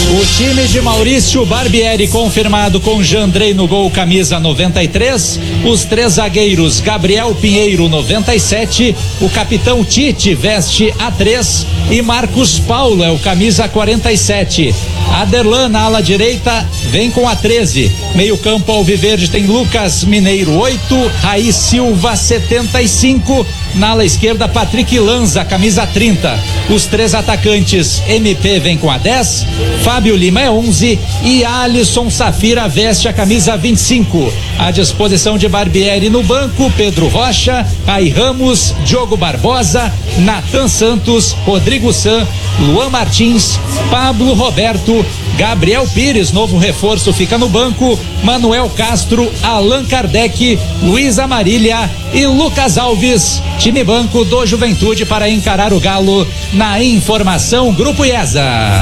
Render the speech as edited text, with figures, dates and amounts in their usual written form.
O time de Maurício Barbieri confirmado com Jandrei no gol, camisa 93. Os 3 zagueiros, Gabriel Pinheiro, 97. O capitão Tite veste a 3 e Marcos Paulo é o camisa 47. Aderlan na ala direita vem com a 13. Meio campo alviverde tem Lucas Mineiro, 8. Raí Silva, 75. Na ala esquerda, Patrick Lanza, camisa 30. Os 3 atacantes, MP vem com a 10. Fábio Lima é 11 e Alisson Safira veste a camisa 25. À disposição de Barbieri no banco, Pedro Rocha, Rai Ramos, Diogo Barbosa, Natan Santos, Rodrigo San, Luan Martins, Pablo Roberto, Gabriel Pires, novo reforço, fica no banco, Manuel Castro, Allan Kardec, Luiz Amarília e Lucas Alves. Time banco do Juventude para encarar o Galo. Na informação, Grupo IESA.